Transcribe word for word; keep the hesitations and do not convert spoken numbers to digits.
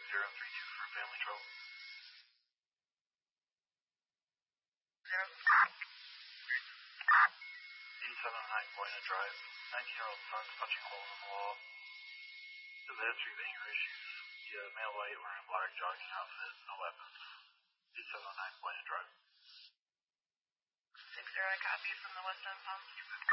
zero three two for family trouble. Zero. eighty-seven oh nine Buena Drive. nineteen-year-old son's punching holes in the wall. Does have three banger issues. Yeah, male white wearing black jogging outfit, no weapons. eighty-seven oh nine Buena Drive. six zero, I copy from the West End Pump.